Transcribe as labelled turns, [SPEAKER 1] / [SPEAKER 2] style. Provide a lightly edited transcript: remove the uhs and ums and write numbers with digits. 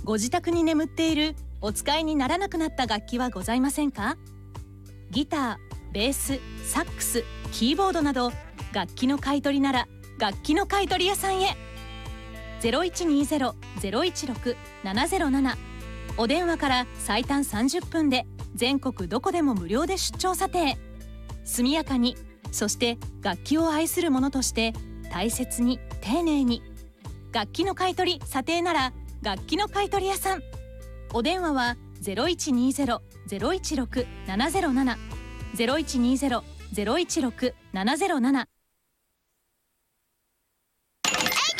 [SPEAKER 1] ご自宅に眠っているお使いにならなくなった楽器はございませんか？ギター、ベース、サックス、キーボードなど楽器の買い取りなら楽器の買い取り屋さんへ。0120-016-707お電話から最短30分で全国どこでも無料で出張査定。速やかに、そして楽器を愛する者として大切に丁寧に。楽器の買い取り査定なら楽器の買い取り屋さん。お電話は 0120-016-707 0120-016-707